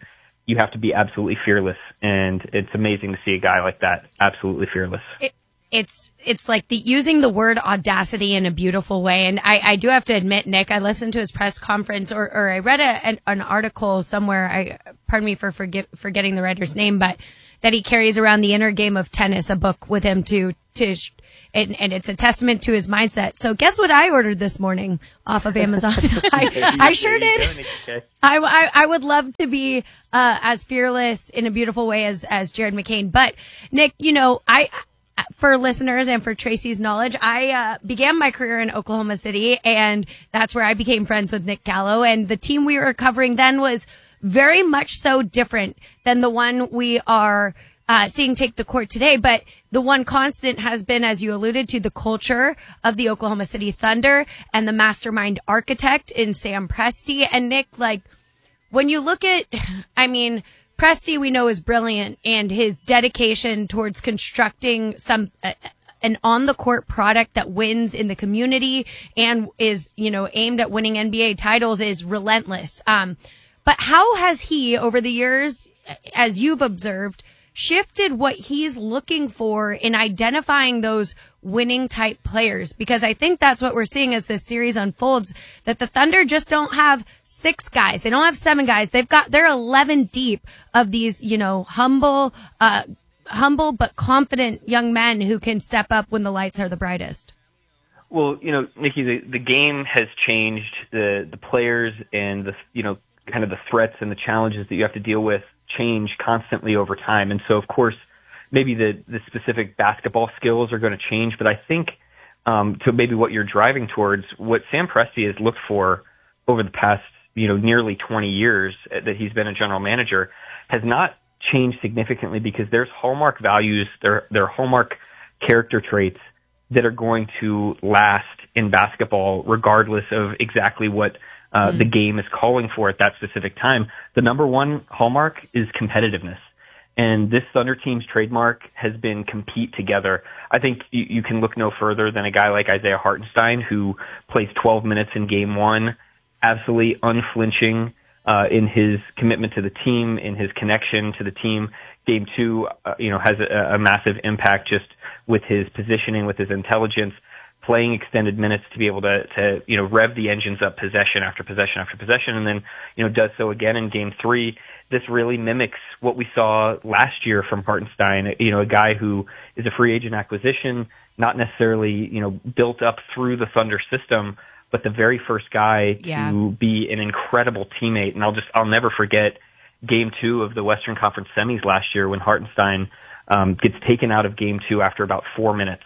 you have to be absolutely fearless. And it's amazing to see a guy like that absolutely fearless. It, it's it's like the using the word audacity in a beautiful way. And I, I do have to admit, Nick, I listened to his press conference, or, or I read a, an, an article somewhere. I pardon me for forget, forgetting the writer's name, but that he carries around the inner game of tennis, a book with him to to. And, and it's a testament to his mindset. So guess what I ordered this morning off of Amazon? I, I sure did. I, I, I would love to be uh, as fearless in a beautiful way as, as Jared McCain. But, Nick, you know, I for listeners and for Tracy's knowledge, I uh, began my career in Oklahoma City, and that's where I became friends with Nick Gallo. And the team we were covering then was very much so different than the one we are Uh, seeing take the court today. But the one constant has been, as you alluded to, the culture of the Oklahoma City Thunder and the mastermind architect in Sam Presti. And Nick, like, when you look at, I mean, Presti we know is brilliant, and his dedication towards constructing some uh, an on-the-court product that wins in the community and is, you know, aimed at winning N B A titles is relentless. Um, but how has he, over the years, as you've observed, shifted what he's looking for in identifying those winning type players? Because I think that's what we're seeing as this series unfolds, that the Thunder just don't have six guys. They don't have seven guys. They've got, they're eleven deep of these, you know, humble, uh, humble but confident young men who can step up when the lights are the brightest. Well, you know, Nikki, the, the game has changed. The, the players and the, you know, kind of the threats and the challenges that you have to deal with change constantly over time. And so, of course, maybe the, the specific basketball skills are going to change, but I think um, to maybe what you're driving towards, what Sam Presti has looked for over the past, you know, nearly twenty years that he's been a general manager has not changed significantly, because there's hallmark values, there, there are hallmark character traits that are going to last in basketball regardless of exactly what Uh, the game is calling for at that specific time. The number one hallmark is competitiveness. And this Thunder team's trademark has been compete together. I think you, you can look no further than a guy like Isaiah Hartenstein, who plays twelve minutes in game one, absolutely unflinching uh, in his commitment to the team, in his connection to the team. Game two, uh, you know, has a, a massive impact just with his positioning, with his intelligence, playing extended minutes to be able to, to, you know, rev the engines up possession after possession after possession, and then, you know, does so again in game three. This really mimics what we saw last year from Hartenstein, you know, a guy who is a free agent acquisition, not necessarily, you know, built up through the Thunder system, but the very first guy yeah. to be an incredible teammate. And I'll just, I'll never forget game two of the Western Conference semis last year when Hartenstein um, gets taken out of game two after about four minutes.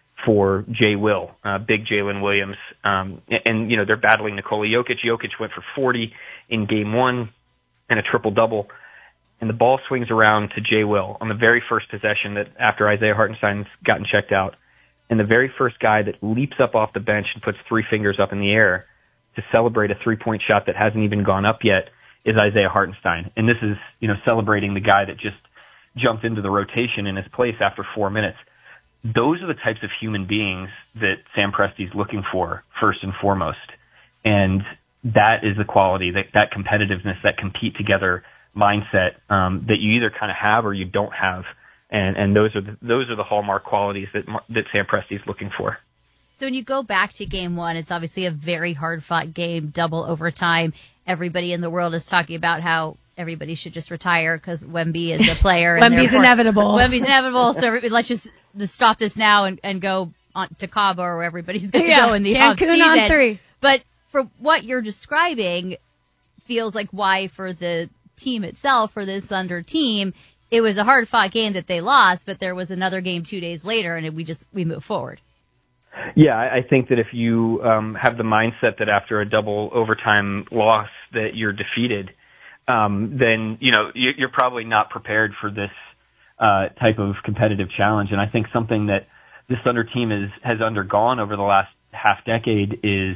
For Jay Will, uh, big Jalen Williams. Um, and, and, you know, they're battling Nikola Jokic. Jokic went for forty in game one and a triple-double. And the ball swings around to Jay Will on the very first possession that after Isaiah Hartenstein's gotten checked out. And the very first guy that leaps up off the bench and puts three fingers up in the air to celebrate a three-point shot that hasn't even gone up yet is Isaiah Hartenstein. And this is, you know, celebrating the guy that just jumped into the rotation in his place after four minutes. Those are the types of human beings that Sam Presti's looking for, first and foremost. And that is the quality, that, that competitiveness, that compete together mindset um, that you either kind of have or you don't have. And, and those are the, those are the hallmark qualities that, that Sam Presti's looking for. So when you go back to game one, it's obviously a very hard-fought game, double overtime. Everybody in the world is talking about how everybody should just retire because Wemby is a player. and Wemby's inevitable. Wemby's inevitable. So everybody, let's just, just stop this now and, and go on to Cabo or where everybody's going to yeah, go in the Cancun offseason. on three. But for what you're describing, feels like why for the team itself, for this Thunder team, it was a hard-fought game that they lost, but there was another game two days later, and we just we move forward. Yeah, I think that if you um, have the mindset that after a double overtime loss that you're defeated, um, then, you know, you're probably not prepared for this uh, type of competitive challenge. And I think something that this Thunder team is, has undergone over the last half decade is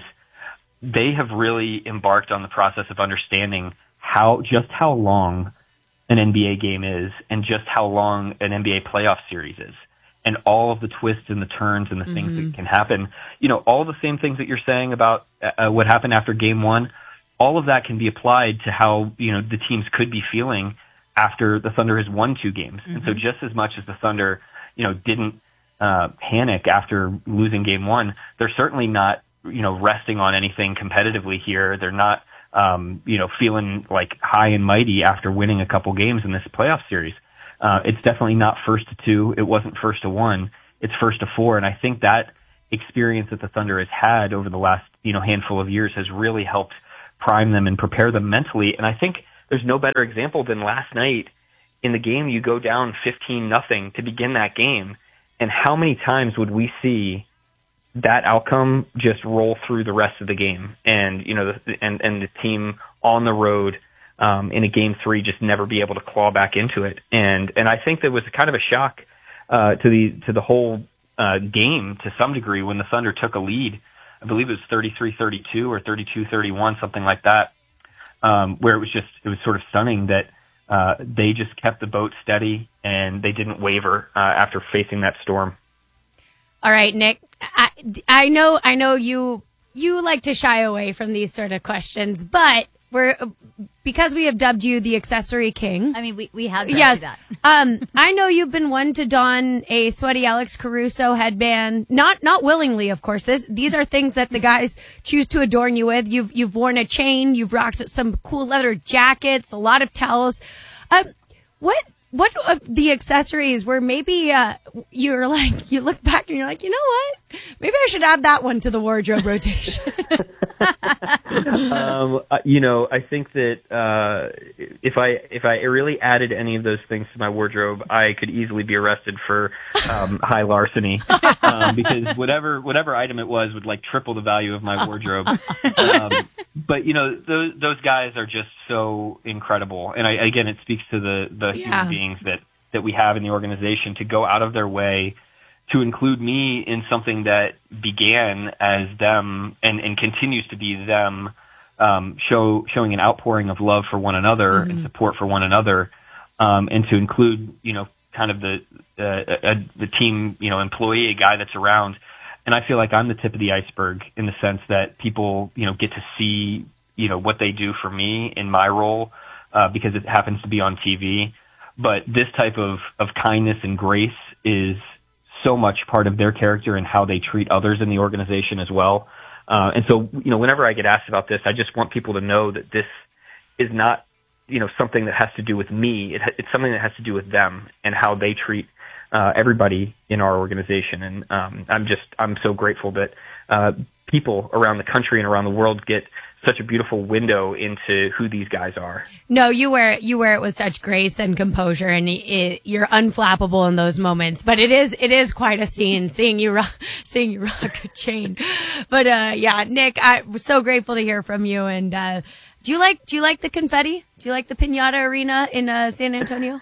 they have really embarked on the process of understanding how, just how long an N B A game is and just how long an N B A playoff series is. And all of the twists and the turns and the mm-hmm. things that can happen, you know, all the same things that you're saying about uh, what happened after game one, all of that can be applied to how, you know, the teams could be feeling after the Thunder has won two games. Mm-hmm. And so just as much as the Thunder, you know, didn't uh, panic after losing game one, they're certainly not, you know, resting on anything competitively here. They're not, um, you know, feeling like high and mighty after winning a couple games in this playoff series. Uh, it's definitely not first to two. It wasn't first to one. It's first to four. And I think that experience that the Thunder has had over the last, you know, handful of years has really helped prime them and prepare them mentally. And I think there's no better example than last night in the game. You go down fifteen nothing to begin that game. And how many times would we see that outcome just roll through the rest of the game? And, you know, the, and, and the team on the road, um, in a game three just never be able to claw back into it. And, and I think that was kind of a shock, uh, to the, to the whole, uh, game to some degree when the Thunder took a lead. I believe it was thirty-three thirty-two or thirty-two thirty-one, something like that, um, where it was just, it was sort of stunning that uh, they just kept the boat steady and they didn't waver uh, after facing that storm. All right, Nick, I, I know, I know you, you like to shy away from these sort of questions, but we're, because we have dubbed you the accessory king. I mean, we, we have done yes. that. um, I know you've been one to don a sweaty Alex Caruso headband, not not willingly, of course. This, these are things that the guys choose to adorn you with. You've you've worn a chain, you've rocked some cool leather jackets, a lot of towels. Um, what what of the accessories where maybe uh, you're like, you look back and you're like, you know what? Maybe I should add that one to the wardrobe rotation. um, you know, I think that uh, if I if I really added any of those things to my wardrobe, I could easily be arrested for um, high larceny um, because whatever whatever item it was would like triple the value of my wardrobe. Um, but you know, those those guys are just so incredible, and I, again, it speaks to the the Yeah. human beings that that we have in the organization to go out of their way to include me in something that began as them and, and continues to be them, um, show, showing an outpouring of love for one another Mm-hmm. and support for one another, um, and to include, you know, kind of the, uh, uh, the team, you know, employee, a guy that's around. And I feel like I'm the tip of the iceberg in the sense that people, you know, get to see, you know, what they do for me in my role, uh, because it happens to be on T V. But this type of, of kindness and grace is so much part of their character and how they treat others in the organization as well. Uh, and so, you know, whenever I get asked about this, I just want people to know that this is not, you know, something that has to do with me. It, it's something that has to do with them and how they treat uh, everybody in our organization. And um, I'm just, I'm so grateful that uh, people around the country and around the world get such a beautiful window into who these guys are. No, you wear it, you wear it with such grace and composure, and it, you're unflappable in those moments. But it is, it is quite a scene seeing you rock, seeing you rock a chain. But, uh, yeah, Nick, I'm so grateful to hear from you. And, uh, do you like, do you like the confetti? Do you like the Piñata Arena in, uh, San Antonio?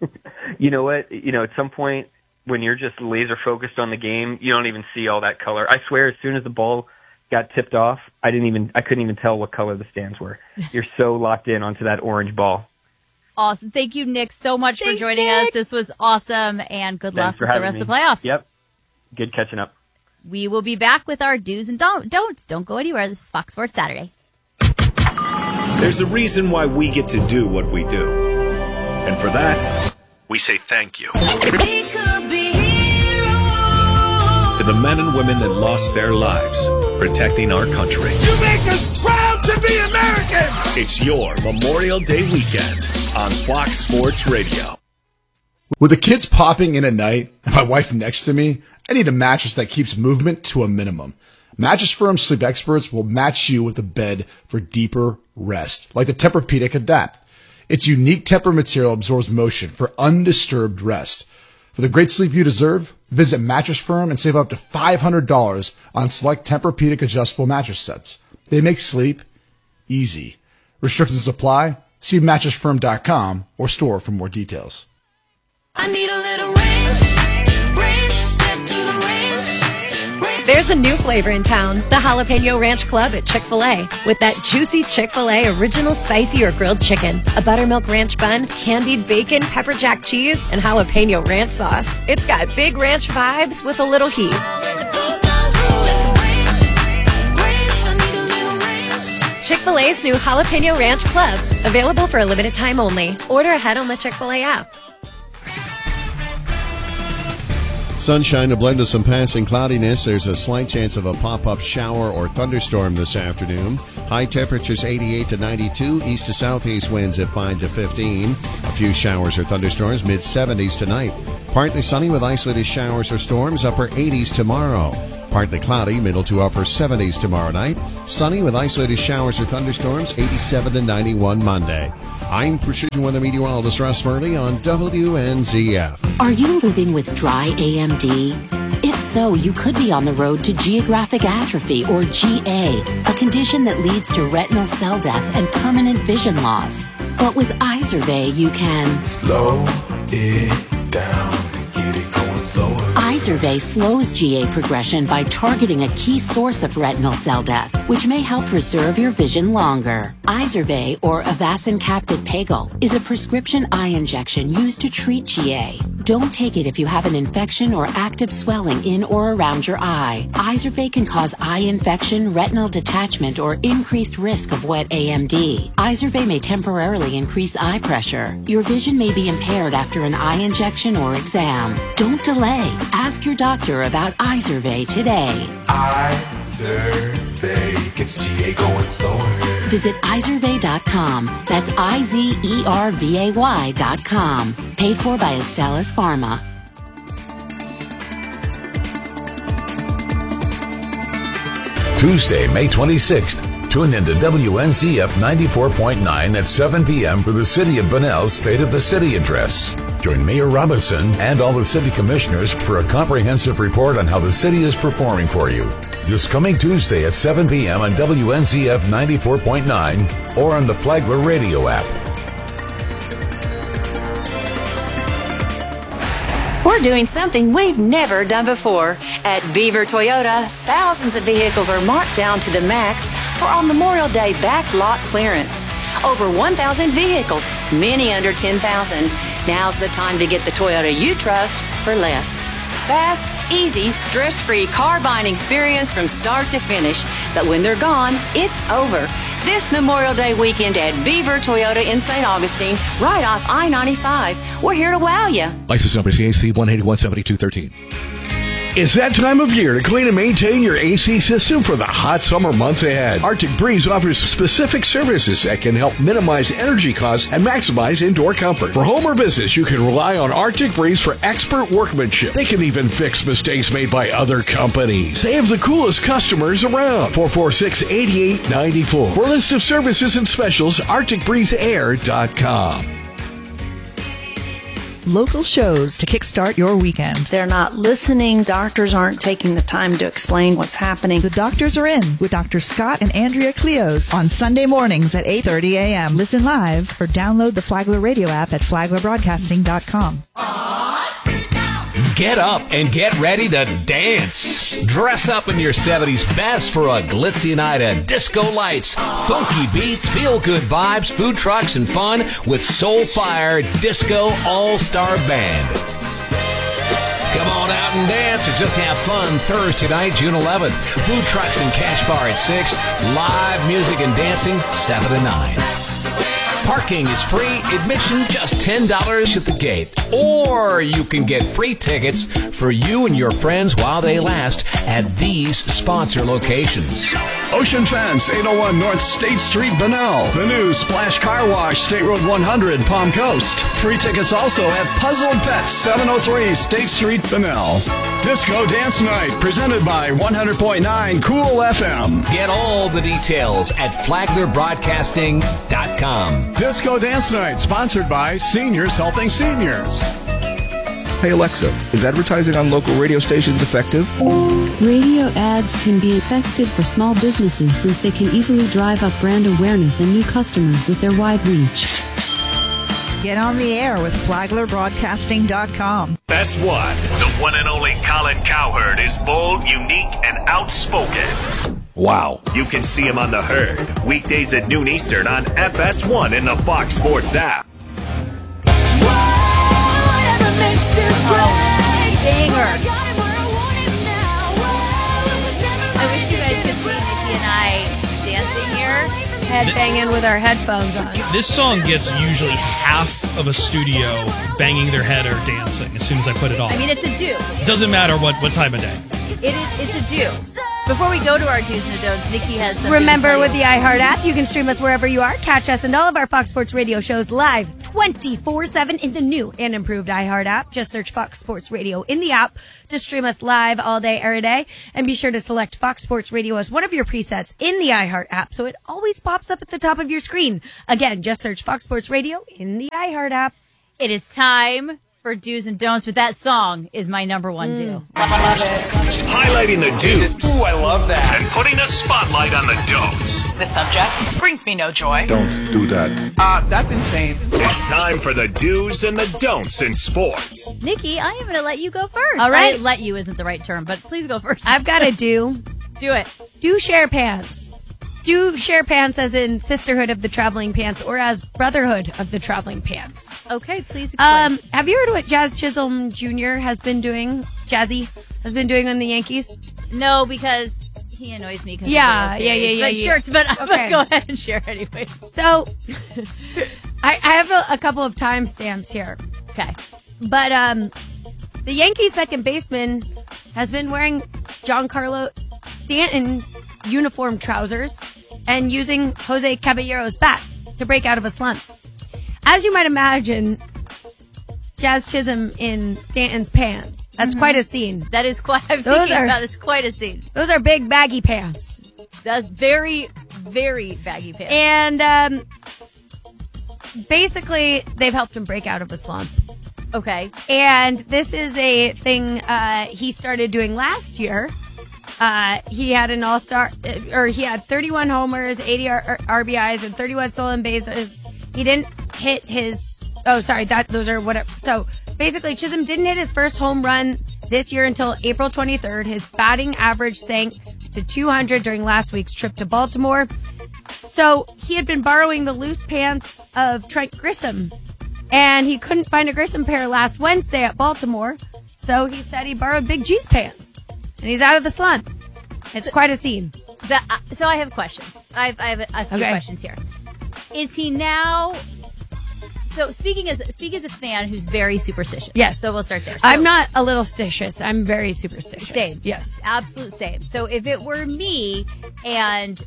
You know what? You know, at some point when you're just laser focused on the game, you don't even see all that color. I swear, as soon as the ball got tipped off, I didn't even, I couldn't even tell what color the stands were. You're so locked in onto that orange ball. Awesome. Thank you, Nick, so much Thanks, for joining Nick. us. This was awesome, and good Thanks luck for with the having rest me. of the playoffs. Yep. Good catching up. We will be back with our do's and don't, don'ts. Don't go anywhere. This is Fox Sports Saturday. There's a reason why we get to do what we do. And for that, we say thank you. To the men and women that lost their lives protecting our country. You make us proud to be American! It's your Memorial Day weekend on Fox Sports Radio. With the kids popping in at night and my wife next to me, I need a mattress that keeps movement to a minimum. Mattress Firm Sleep Experts will match you with a bed for deeper rest, like the Tempur-Pedic Adapt. Its unique Tempur material absorbs motion for undisturbed rest. For the great sleep you deserve, visit Mattress Firm and save up to five hundred dollars on select Tempur-Pedic adjustable mattress sets. They make sleep easy. Restrictions apply. See mattress firm dot com or store for more details. I need a little range, range, step to the range, range. There's a new flavor in town, the Jalapeno Ranch Club at Chick-fil-A. With that juicy Chick-fil-A original spicy or grilled chicken, a buttermilk ranch bun, candied bacon, pepper jack cheese, and jalapeno ranch sauce. It's got big ranch vibes with a little heat. Chick-fil-A's new Jalapeno Ranch Club. Available for a limited time only. Order ahead on the Chick-fil-A app. Sunshine, a blend of some passing cloudiness. There's a slight chance of a pop-up shower or thunderstorm this afternoon. High temperatures eighty-eight to ninety-two. East to southeast winds at five to fifteen. A few showers or thunderstorms, mid seventies tonight. Partly sunny with isolated showers or storms, upper eighties tomorrow. Partly cloudy, middle to upper seventies tomorrow night. Sunny with isolated showers or thunderstorms, eighty-seven to ninety-one Monday. I'm Precision Weather Meteorologist Russ Murley on W N Z F. Are you living with dry A M D? If so, you could be on the road to geographic atrophy, or G A, a condition that leads to retinal cell death and permanent vision loss. But with Izervay, you can slow it down and get it going slower. Izervay slows G A progression by targeting a key source of retinal cell death, which may help preserve your vision longer. Izervay, or Avastin Capted Pagel, is a prescription eye injection used to treat G A. Don't take it if you have an infection or active swelling in or around your eye. Izervay can cause eye infection, retinal detachment, or increased risk of wet A M D. Izervay may temporarily increase eye pressure. Your vision may be impaired after an eye injection or exam. Don't delay. Ask your doctor about Izervay today. Izervay gets G A going slower. Visit Izervay dot com. That's I Z E R V A Y dot com. Paid for by Astellas Pharma. Tuesday, May twenty-sixth. Tune in to W N Z F ninety-four point nine at seven p.m. for the City of Bunnell's State of the City address. Join Mayor Robinson and all the city commissioners for a comprehensive report on how the city is performing for you. This coming Tuesday at seven p.m. on W N Z F ninety-four point nine or on the Flagler radio app. We're doing something we've never done before. At Beaver Toyota, thousands of vehicles are marked down to the max for our Memorial Day backlot clearance. Over one thousand vehicles, many under ten thousand. Now's the time to get the Toyota you trust for less. Fast, easy, stress-free car buying experience from start to finish. But when they're gone, it's over. This Memorial Day weekend at Beaver Toyota in Saint Augustine, right off I ninety-five. We're here to wow you. License number C A C one eighty-one seventy-two thirteen. It's that time of year to clean and maintain your A C system for the hot summer months ahead. Arctic Breeze offers specific services that can help minimize energy costs and maximize indoor comfort. For home or business, you can rely on Arctic Breeze for expert workmanship. They can even fix mistakes made by other companies. They have the coolest customers around. four four six, eight eight nine four. For a list of services and specials, arctic breeze air dot com. Local shows to kickstart your weekend. They're not listening. Doctors aren't taking the time to explain what's happening. The doctors are in with Doctor Scott and Andrea Cleos on Sunday mornings at eight thirty a.m. Listen live or download the Flagler radio app at flagler broadcasting dot com. Get up and get ready to dance. Dress up in your seventies best for a glitzy night of disco lights, funky beats, feel-good vibes, food trucks, and fun with Soulfire Disco All-Star Band. Come on out and dance or just have fun Thursday night, June eleventh. Food trucks and cash bar at six. Live music and dancing seven to nine. Parking is free, admission just ten dollars at the gate. Or you can get free tickets for you and your friends while they last at these sponsor locations. Ocean Fence, eight oh one North State Street, Bunnell. The new Splash Car Wash, State Road one hundred, Palm Coast. Free tickets also at Puzzled Pets, seven oh three State Street, Bunnell. Disco Dance Night, presented by one hundred point nine Cool F M. Get all the details at flagler broadcasting dot com. Disco Dance Night, sponsored by Seniors Helping Seniors. Hey Alexa, is advertising on local radio stations effective? Radio ads can be effective for small businesses since they can easily drive up brand awareness and new customers with their wide reach. Get on the air with flagler broadcasting dot com. That's one. The one and only Colin Cowherd is bold, unique, and outspoken. Wow. You can see him on The Herd, weekdays at noon Eastern on F S one in the Fox Sports app. Banger. I wish you guys could see Nikki and I dancing here. headbanging with our headphones on. This song gets usually half of a studio banging their head or dancing as soon as I put it on. I mean, it's a do. It doesn't matter what, what time of day. It is, it's a do. Before we go to our do's and don'ts, Nikki has something Remember, to tell with you. the iHeart app, you can stream us wherever you are. Catch us and all of our Fox Sports Radio shows live twenty-four seven in the new and improved iHeart app. Just search Fox Sports Radio in the app to stream us live all day, every day. And be sure to select Fox Sports Radio as one of your presets in the iHeart app so it always pops up at the top of your screen. Again, just search Fox Sports Radio in the iHeart app. It is time for do's and don'ts, but that song is my number one do. Highlighting the do's. Ooh, I love that. And putting a spotlight on the don'ts. The subject brings me no joy. Don't do that. Uh, that's insane. It's time for the do's and the don'ts in sports. Nikki, I am going to let you go first. All right. I, let you isn't the right term, but please go first. I've got a do. Do it. Do share pants. Do share pants as in sisterhood of the traveling pants or as brotherhood of the traveling pants. Okay, please explain. Um, have you heard what Jazz Chisholm Junior has been doing? Jazzy has been doing on the Yankees? No, because he annoys me. Yeah, of yeah, yeah, yeah, But yeah. shirts, but I'm Okay. going to go ahead and share anyway. So, I, I have a, a couple of timestamps here. Okay. But um, the Yankees second baseman has been wearing Giancarlo Stanton's uniform trousers and using Jose Caballero's bat to break out of a slump. As you might imagine, Jazz Chisholm in Stanton's pants. That's Mhm. quite a scene. That is quite, I'm Those thinking are- about it's quite a scene. Those are big baggy pants. That's very, very baggy pants. And um, basically, they've helped him break out of a slump. Okay. And this is a thing uh, he started doing last year. Uh, he had an all-star, or he had thirty-one homers, eighty R- RBIs, and thirty-one stolen bases. He didn't hit his, oh, sorry, that those are whatever. So basically, Chisholm didn't hit his first home run this year until April twenty-third. His batting average sank to two hundred during last week's trip to Baltimore. So he had been borrowing the loose pants of Trent Grissom, and he couldn't find a Grissom pair last Wednesday at Baltimore. So he said he borrowed Big G's pants, and he's out of the slump. It's quite a scene. The, uh, so I have questions. I have, I have a, a few Okay. questions here. Is he now? So speaking as speaking as a fan who's very superstitious. Yes. So we'll start there. So, I'm not a little stitious. I'm very superstitious. Same. Yes. Absolute same. So if it were me and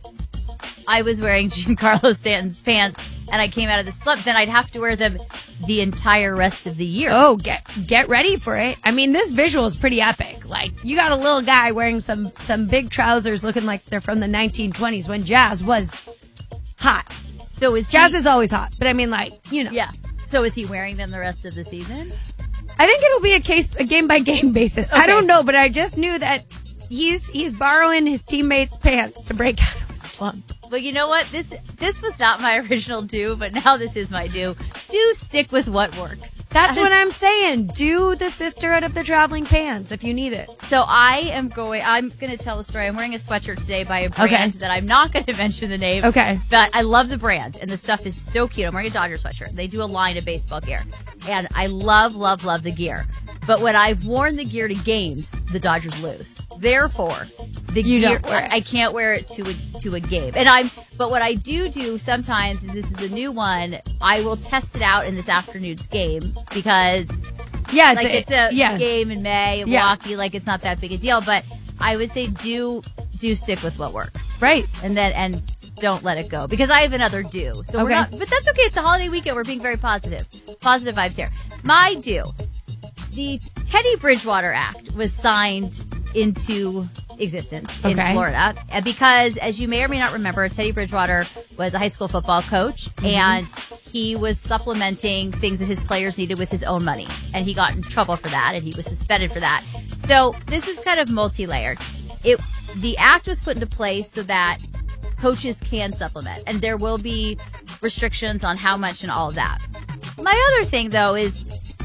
I was wearing Giancarlo Stanton's pants and I came out of the slump, then I'd have to wear them the entire rest of the year. Oh, get get ready for it. I mean, this visual is pretty epic. Like, you got a little guy wearing some some big trousers looking like they're from the nineteen twenties when Jazz was hot. So is Jazz he, is always hot, but I mean, like, you know. Yeah. So is he wearing them the rest of the season? I think it'll be a case a game by game basis. Okay. I don't know, but I just knew that he's he's borrowing his teammates' pants to break out of a slump. Well, you know what? This this was not my original do, but now this is my do. Do stick with what works. That's what I'm saying. Do the sisterhood of the traveling pants if you need it. So I am going, I'm going to tell a story. I'm wearing a sweatshirt today by a brand Okay. that I'm not going to mention the name. Okay. But I love the brand and the stuff is so cute. I'm wearing a Dodger sweatshirt. They do a line of baseball gear. And I love, love, love the gear. But when I've worn the gear to games, the Dodgers lose. Therefore, the You gear, don't wear it. I can't wear it to a, to a game. And I'm, but what I do do sometimes, and this is a new one, I will test it out in this afternoon's game because Yeah, it's like a- it's a yeah. game in May, Yeah. Milwaukee, like it's not that big a deal. But I would say do do stick with what works, right? And then and don't let it go because I have another do. So we're Okay. not, but that's okay. It's a holiday weekend. We're being very positive, positive vibes here. My do: the Teddy Bridgewater Act was signed into existence in Okay. Florida. And because, as you may or may not remember, Teddy Bridgewater was a high school football coach, Mm-hmm. and he was supplementing things that his players needed with his own money. And he got in trouble for that, and he was suspended for that. So this is kind of multi-layered. It the act was put into place so that coaches can supplement, and there will be restrictions on how much and all of that. My other thing, though, is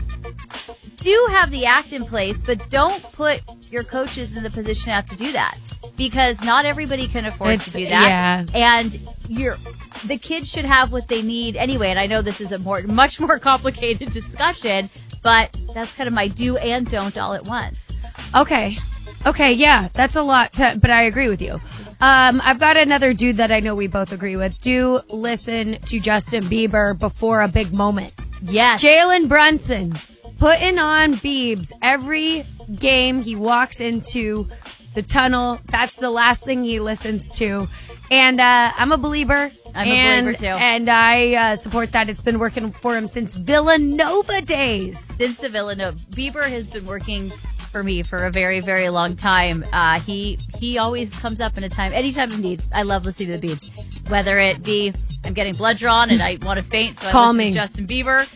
do have the act in place, but don't put your coaches in the position to have to do that because not everybody can afford It's- to do that. yeah. And you're, the kids should have what they need anyway. And I know this is a more, much more complicated discussion, but that's kind of my do and don't all at once. Okay. Okay, yeah, that's a lot to, but I agree with you. Um, I've got another dude that I know we both agree with. Do listen to Justin Bieber before a big moment. Yes. Jalen Brunson putting on Biebs every game he walks into the tunnel. That's the last thing he listens to. And uh, I'm a believer. I'm and, a believer, too. And I uh, support that. It's been working for him since Villanova days. Since the Villanova. Bieber has been working for me for a very, very long time. Uh, he he always comes up in a time, any time of need. I love listening to the Biebs. Whether it be I'm getting blood drawn and I want to faint, so I Calming. listen to Justin Bieber.